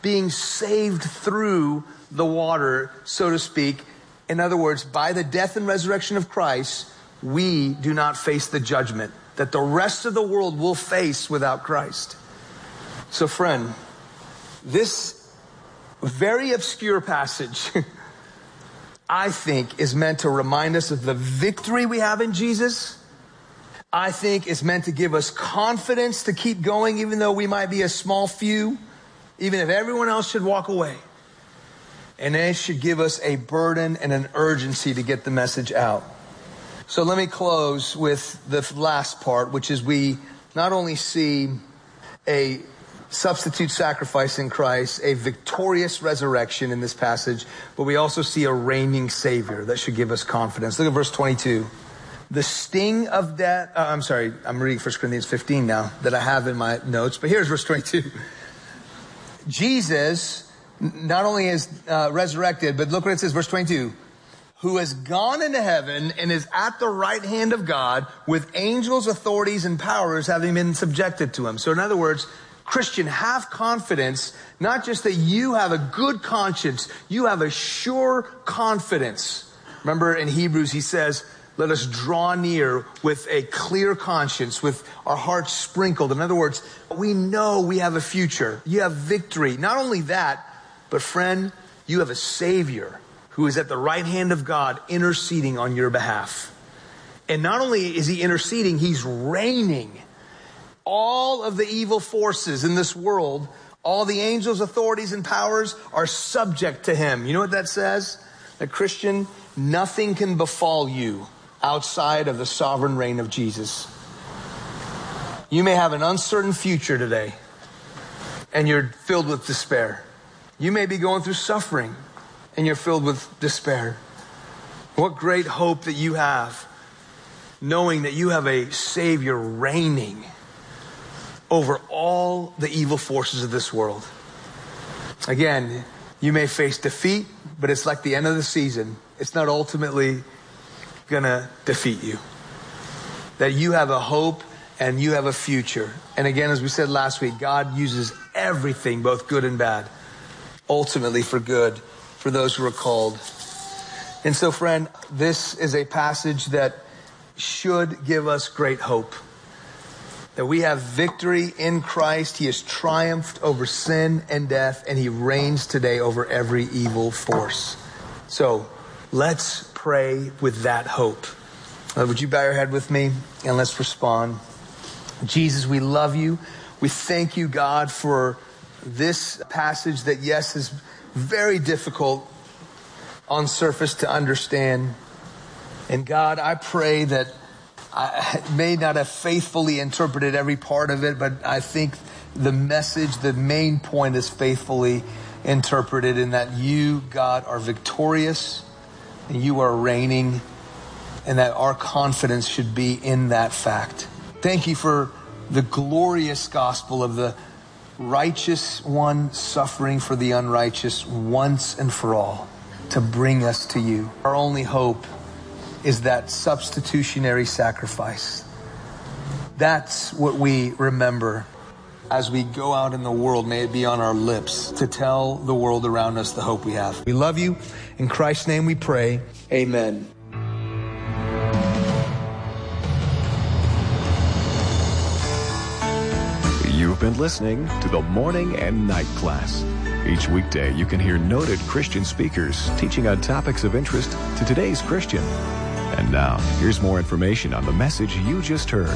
being saved through the water, so to speak. In other words, by the death and resurrection of Christ, we do not face the judgment that the rest of the world will face without Christ. So friend, this very obscure passage, I think, is meant to remind us of the victory we have in Jesus. I think it's meant to give us confidence to keep going, even though we might be a small few, even if everyone else should walk away. And it should give us a burden and an urgency to get the message out. So let me close with the last part, which is we not only see a substitute sacrifice in Christ, a victorious resurrection in this passage, but we also see a reigning Savior that should give us confidence. Look at verse 22. The sting of death, I'm reading 1 Corinthians 15 now that I have in my notes, but here's verse 22. Jesus not only is resurrected, but look what it says, verse 22. Who has gone into heaven and is at the right hand of God with angels, authorities, and powers having been subjected to him. So in other words, Christian, have confidence, not just that you have a good conscience, you have a sure confidence. Remember in Hebrews, he says, let us draw near with a clear conscience, with our hearts sprinkled. In other words, we know we have a future. You have victory. Not only that, but friend, you have a Savior who is at the right hand of God interceding on your behalf. And not only is he interceding, he's reigning. All of the evil forces in this world, all the angels, authorities, and powers are subject to him. You know what that says? That Christian, nothing can befall you outside of the sovereign reign of Jesus. You may have an uncertain future today, and you're filled with despair. You may be going through suffering, and you're filled with despair. What great hope that you have, knowing that you have a Savior reigning over all the evil forces of this world. Again, you may face defeat, but it's like the end of the season. It's not ultimately gonna defeat you. That you have a hope and you have a future. And again, as we said last week, God uses everything, both good and bad, ultimately for good, for those who are called. And so, friend, this is a passage that should give us great hope. That we have victory in Christ. He has triumphed over sin and death, and he reigns today over every evil force. So let's pray with that hope. Would you bow your head with me and let's respond. Jesus, we love you. We thank you, God, for this passage that, yes, is very difficult on surface to understand. And God, I pray that I may not have faithfully interpreted every part of it, but I think the message, the main point is faithfully interpreted in that you, God, are victorious and you are reigning, and that our confidence should be in that fact. Thank you for the glorious gospel of the righteous one suffering for the unrighteous once and for all to bring us to you. Our only hope is that substitutionary sacrifice. That's what we remember as we go out in the world. May it be on our lips to tell the world around us the hope we have. We love you. In Christ's name we pray. Amen. You've been listening to the Morning and Night Class. Each weekday, you can hear noted Christian speakers teaching on topics of interest to today's Christian. And now, here's more information on the message you just heard.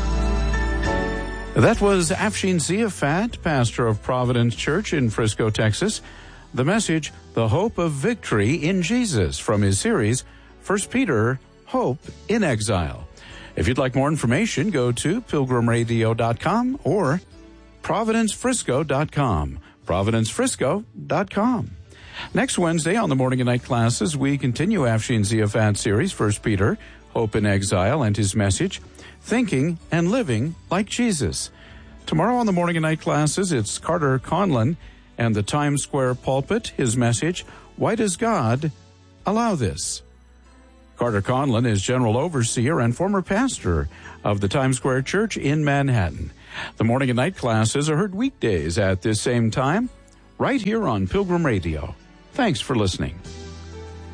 That was Afshin Ziafat, pastor of Providence Church in Frisco, Texas. The message, The Hope of Victory in Jesus, from his series, 1 Peter, Hope in Exile. If you'd like more information, go to pilgrimradio.com or providencefrisco.com. providencefrisco.com. Next Wednesday on the Morning and Night Classes, we continue Afshin Ziafat's series, 1 Peter, Hope in Exile, and his message, Thinking and Living Like Jesus. Tomorrow on the Morning and Night Classes, it's Carter Conlon and the Times Square pulpit, his message, Why Does God Allow This? Carter Conlon is general overseer and former pastor of the Times Square Church in Manhattan. The Morning and Night Classes are heard weekdays at this same time, right here on Pilgrim Radio. Thanks for listening.